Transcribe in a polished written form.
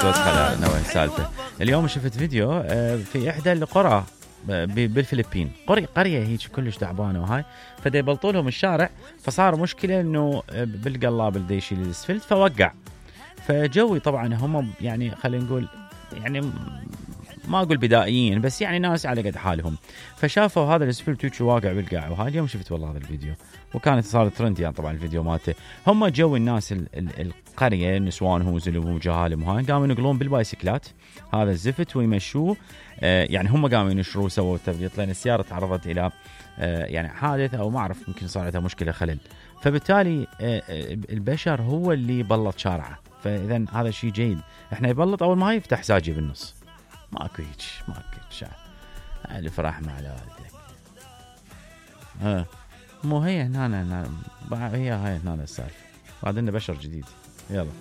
وسخة لا نوع السالفة. اليوم شفت فيديو في إحدى القرى بالفلبين، قرية هيك كلش تعبانة وهاي، فدا يبلطوا لهم الشارع، فصار مشكلة إنه بالقلاب اللي يشيل الاسفلت فوقع. فجوي طبعا هم يعني خلينا نقول يعني ما أقول بدائيين بس يعني ناس على قد حالهم، فشافوا هذا الاسفلت واقع بالقاع. وهذا اليوم شفت والله هذا الفيديو وكانت صار ترند يعني طبعا الفيديو مالته. هم جو الناس القرية نسوانهم وزلمهم وجهالهم وهاي قاموا ينقلون بالبايسكلات هذا الزفت ويمشوه. يعني هم قاموا ينشروه سووا تبليط لأن السيارة تعرضت إلى يعني حادث أو ما أعرف ممكن صارتها مشكلة خلل، فبالتالي البشر هو اللي بلط شارعه. فإذا هذا شيء جيد، احنا يبلط أول ما يفتح زاجي بالنص، ماكو هيك الفرح مع والدك. مو هي هنا هي هاي هنا السالفة، بعدين بشر جديد. يلا